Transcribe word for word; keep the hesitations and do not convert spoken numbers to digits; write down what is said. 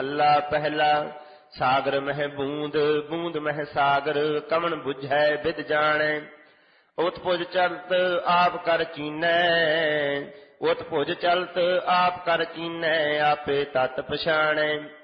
ਅੱਲਾ ਪਹਿਲਾ ਸਾਗਰ ਮਹਿ ਬੂੰਦ ਬੂੰਦ ਮਹਿ ਸਾਗਰ ਕਵਣ ਬੁਝੈ ਬਿਦ ਜਾਣੈ। ਉਤ ਭੁਜ ਚਲਤ ਆਪ ਕਰ ਚੀਨੈ ਉਤ ਭੁਜ ਚਲਤ ਆਪ ਕਰ ਚੀਨੈ ਆਪੇ ਤਤ ਪਛਾਣੈ।